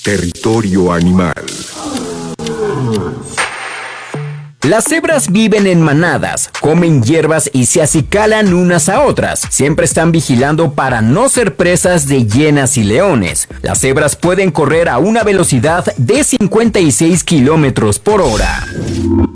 Territorio animal. Las cebras viven en manadas, comen hierbas y se acicalan unas a otras. Siempre están vigilando para no ser presas de hienas y leones. Las cebras pueden correr a una velocidad de 56 kilómetros por hora.